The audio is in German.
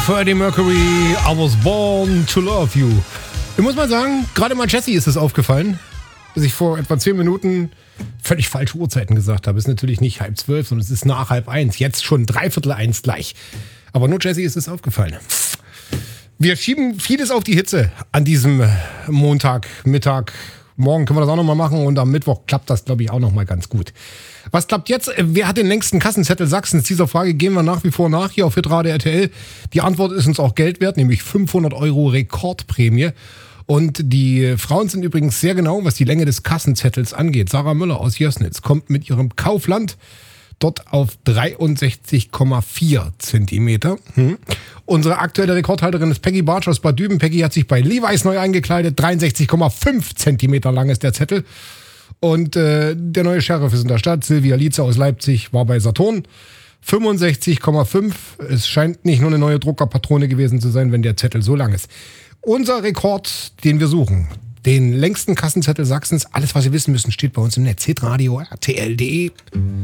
Freddie Mercury, I was born to love you. Ich muss mal sagen, gerade mal Jesse ist es aufgefallen, dass ich vor etwa 10 Minuten völlig falsche Uhrzeiten gesagt habe. Ist natürlich nicht 12:30, sondern es ist nach 12:30. Jetzt schon 1:45 gleich. Aber nur Jesse ist es aufgefallen. Wir schieben vieles auf die Hitze an diesem Montag, Mittag. Morgen können wir das auch nochmal machen und am Mittwoch klappt das, glaube ich, auch nochmal ganz gut. Was klappt jetzt? Wer hat den längsten Kassenzettel Sachsens? Dieser Frage gehen wir nach wie vor nach hier auf Hitradio RTL. Die Antwort ist uns auch Geld wert, nämlich 500 € Rekordprämie. Und die Frauen sind übrigens sehr genau, was die Länge des Kassenzettels angeht. Sarah Müller aus Jössnitz kommt mit ihrem Kaufland dort auf 63,4 Zentimeter. Unsere aktuelle Rekordhalterin ist Peggy Bartsch aus Bad Düben. Peggy hat sich bei Levi's neu eingekleidet. 63,5 Zentimeter lang ist der Zettel. Und der neue Sheriff ist in der Stadt. Silvia Lietze aus Leipzig war bei Saturn. 65,5. Es scheint nicht nur eine neue Druckerpatrone gewesen zu sein, wenn der Zettel so lang ist. Unser Rekord, den wir suchen, den längsten Kassenzettel Sachsens. Alles, was Sie wissen müssen, steht bei uns im Netz. Hitradio RTL.de.